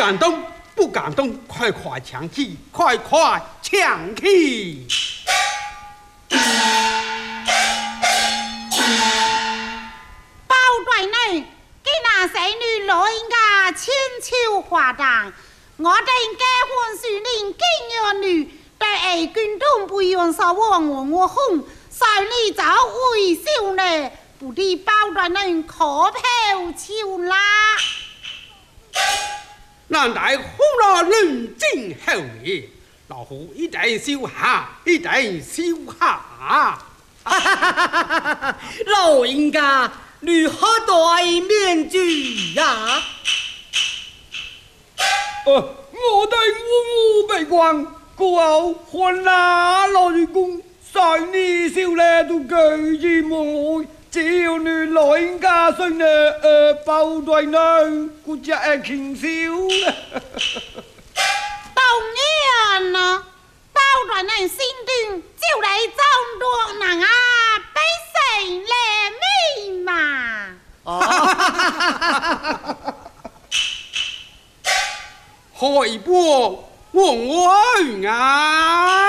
感动不感动？快快抢起，快快抢起！ 包大人，给那些女老人家千秋华堂，我等结婚树林今日女，对爱军东不用说我哄，少你早为少呢，不知包大人可抛秋啦？ 难待好了论尽后面，老夫一定收下，一定收下。 老人家，如何对面具呀？ 我哋我被关，过后换那老员工，晒你少咧都拒之望外。只要你老人家信呢，包大人，我只係傾笑。 当然啦，包大人心中就嚟眾多人啊，俾誰嚟面嘛？ 海波王愛啊！